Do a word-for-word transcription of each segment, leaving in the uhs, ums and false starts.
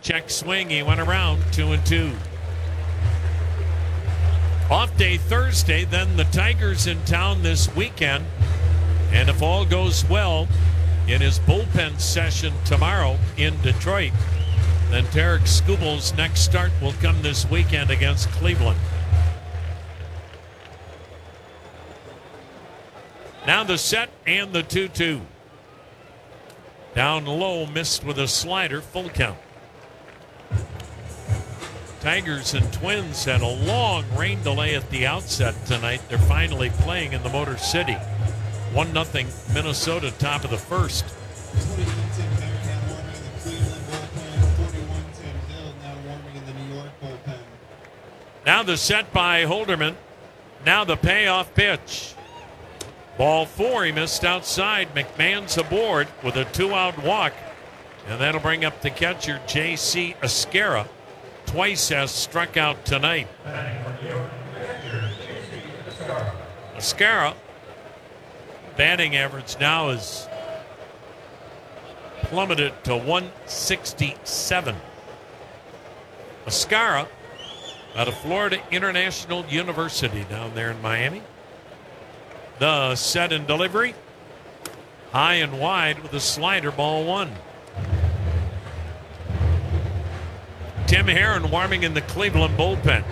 Check swing. He went around two and two. Off day Thursday, then the Tigers in town this weekend. And if all goes well in his bullpen session tomorrow in Detroit, then Tarik Skubal's next start will come this weekend against Cleveland. Now the set and the two two. Down low, missed with a slider, full count. Tigers and Twins had a long rain delay at the outset tonight. They're finally playing in the Motor City. one nothing Minnesota, top of the first. Now the set by Holderman. Now the payoff pitch. Ball four, he missed outside. McMahon's aboard with a two-out walk. And that'll bring up the catcher, J C Esquera. Twice has struck out tonight. Esquera, batting average now is plummeted to one sixty-seven. Esquera out of Florida International University down there in Miami. The set and delivery. High and wide with a slider, ball one. Tim Herrin warming in the Cleveland bullpen.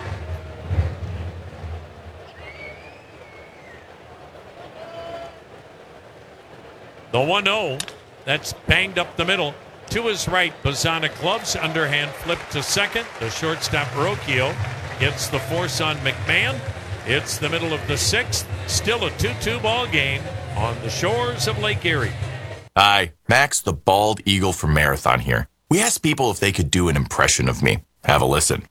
The one oh, that's banged up the middle. To his right, Bazzana gloves, underhand flip to second. The shortstop, Rocchio, gets the force on McMahon. It's the middle of the sixth. Still a two two ball game on the shores of Lake Erie. Hi, Max the Bald Eagle from Marathon here. We asked people if they could do an impression of me. Have a listen.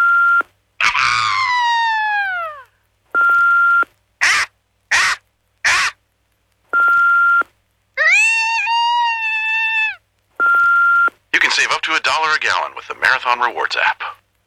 You can save up to a dollar a gallon with the Marathon Rewards app.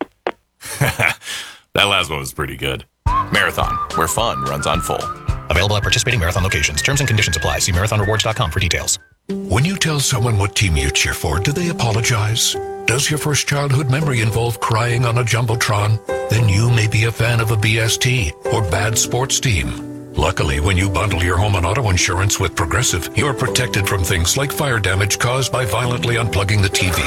That last one was pretty good. Marathon, where fun runs on full. Available at participating Marathon locations. Terms and conditions apply. See marathon rewards dot com for details. When you tell someone what team you cheer for, do they apologize? Does your first childhood memory involve crying on a Jumbotron? Then you may be a fan of a B S T or bad sports team. Luckily, when you bundle your home and auto insurance with Progressive, you're protected from things like fire damage caused by violently unplugging the T V.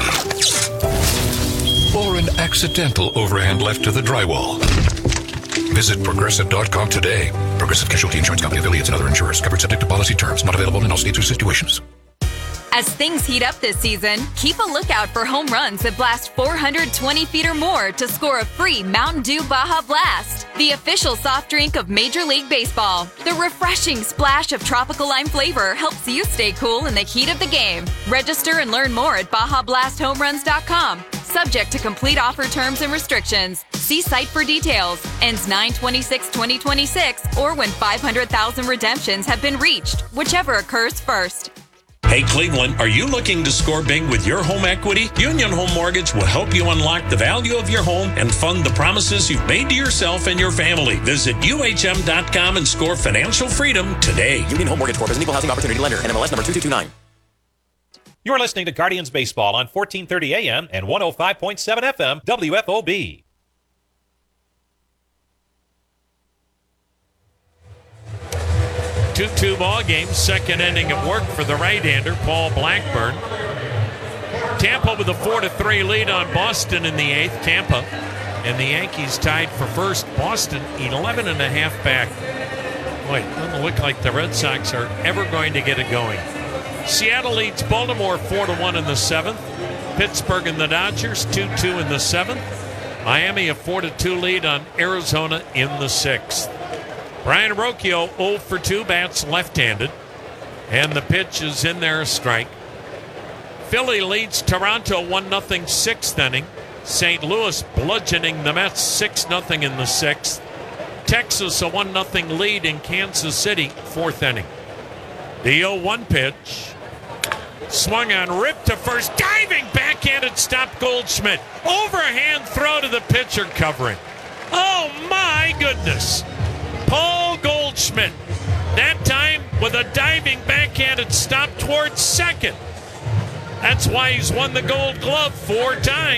Or an accidental overhand left to the drywall. Visit Progressive dot com today. Progressive Casualty Insurance Company, affiliates, and other insurers. Covered subject to policy terms. Not available in all states or situations. As things heat up this season, keep a lookout for home runs that blast four hundred twenty feet or more to score a free Mountain Dew Baja Blast, the official soft drink of Major League Baseball. The refreshing splash of tropical lime flavor helps you stay cool in the heat of the game. Register and learn more at baja blast home runs dot com. Subject to complete offer terms and restrictions. See site for details. Ends nine twenty-six twenty twenty-six or when five hundred thousand redemptions have been reached, whichever occurs first. Hey Cleveland, are you looking to score big with your home equity? Union Home Mortgage will help you unlock the value of your home and fund the promises you've made to yourself and your family. Visit U H M dot com and score financial freedom today. Union Home Mortgage Corp is an equal housing opportunity lender. N M L S number two two two nine. You're listening to Guardians Baseball on fourteen thirty A M and one oh five point seven F M W F O B. two two ball game, second inning of work for the right-hander, Paul Blackburn. Tampa with a four to three lead on Boston in the eighth. Tampa and the Yankees tied for first. Boston eleven and a half back. Boy, it doesn't look like the Red Sox are ever going to get it going. Seattle leads Baltimore four to one in the seventh. Pittsburgh and the Dodgers two two in the seventh. Miami a four to two lead on Arizona in the sixth. Brian Rocchio oh for two, bats left-handed. And the pitch is in there, a strike. Philly leads Toronto one nothing sixth inning. Saint Louis bludgeoning the Mets six nothing in the sixth. Texas a one nothing lead in Kansas City, fourth inning. The oh one pitch. Swung on, ripped to first, diving, backhanded stop Goldschmidt. Overhand throw to the pitcher covering. Oh my goodness. Paul Goldschmidt, that time with a diving backhanded stop towards second. That's why he's won the Gold Glove four times.